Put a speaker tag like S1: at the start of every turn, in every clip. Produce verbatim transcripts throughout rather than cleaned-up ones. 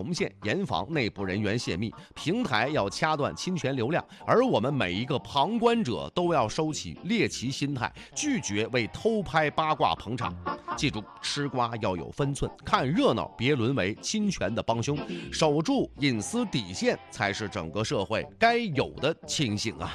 S1: 红线，严防内部人员泄密。平台要掐断侵权流量，而我们每一个旁观者都要收起猎奇心态，拒绝为偷拍八卦捧场。记住，吃瓜要有分寸，看热闹别沦为侵权的帮凶，守住隐私底线才是整个社会该有的清醒啊！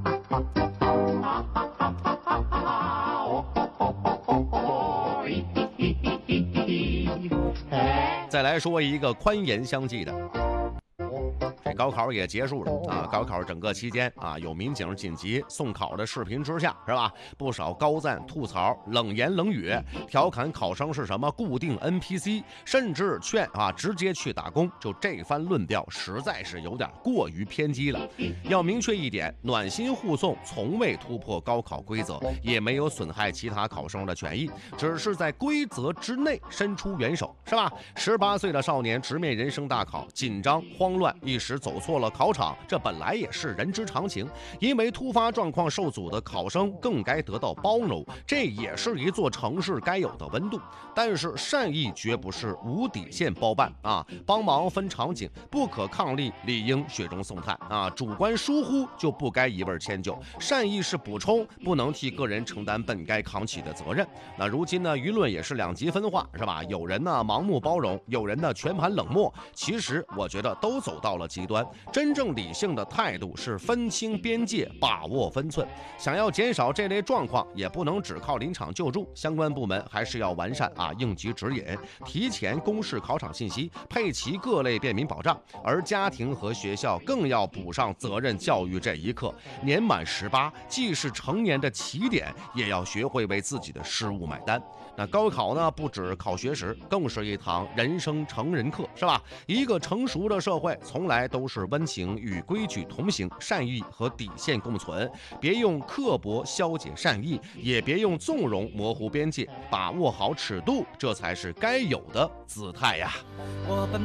S1: 再来说一个宽严相济的。这高考也结束了啊！高考整个期间啊，有民警紧急送考的视频之下，是吧？不少高赞、吐槽、冷言冷语，调侃考生是什么固定 N P C， 甚至劝啊直接去打工。就这番论调，实在是有点过于偏激了。要明确一点，暖心护送从未突破高考规则，也没有损害其他考生的权益，只是在规则之内伸出援手，是吧？十八岁的少年直面人生大考，紧张慌乱，一时走错了考场，这本来也是人之常情。因为突发状况受阻的考生更该得到包容，这也是一座城市该有的温度。但是善意绝不是无底线包办啊，帮忙分场景，不可抗力理应雪中送炭啊，主观疏忽就不该一味迁就。善意是补充，不能替个人承担本该扛起的责任。那如今呢，舆论也是两极分化，是吧？有人呢盲目包容，有人呢全盘冷漠。其实我觉得都走到了极端。真正理性的态度是分清边界，把握分寸。想要减少这类状况，也不能只靠临场救助，相关部门还是要完善啊应急指引，提前公示考场信息，配齐各类便民保障。而家庭和学校更要补上责任教育这一课。年满十八，既是成年的起点，也要学会为自己的失误买单。那高考呢，不止考学识，更是一堂人生成人课，是吧？一个成熟的社会，从来都是温情与规矩同行，善意和底线共存。别用刻薄消解善意，也别用纵容模糊边界，把握好尺度，这才是该有的姿态呀。我奔